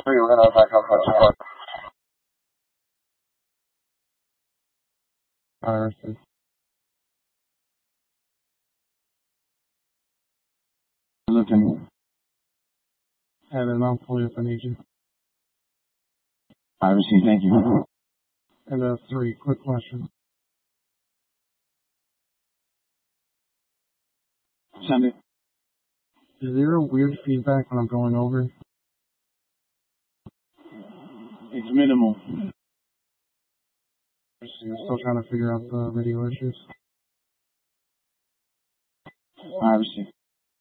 We're gonna back up for support. Viruses. Looking. Have it on for you if I need you. I receive, thank you. And 3 quick questions. Send it. Is there a weird feedback when I'm going over? It's minimal. You're still trying to figure out the video issues? I receive.